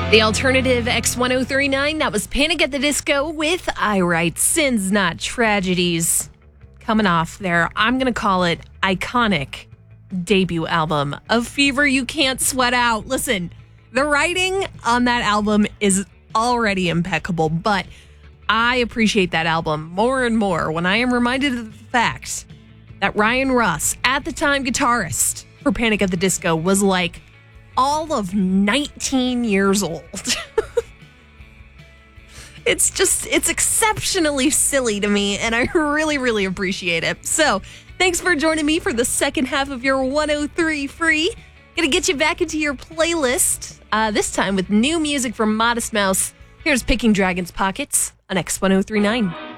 The alternative X1039, that was Panic at the Disco with I Write Sins, Not Tragedies. Coming off their, I'm going to call it, iconic debut album of Fever You Can't Sweat Out. Listen, the writing on that album is already impeccable, but I appreciate that album more and more when I am reminded of the fact that Ryan Russ, at the time guitarist for Panic at the Disco, was like all of 19 years old. It's exceptionally silly to me, and I really, really appreciate it. So thanks for joining me for the second half of your 103 Free. Gonna get you back into your playlist, this time with new music from Modest Mouse. Here's Picking Dragon's Pockets on X1039.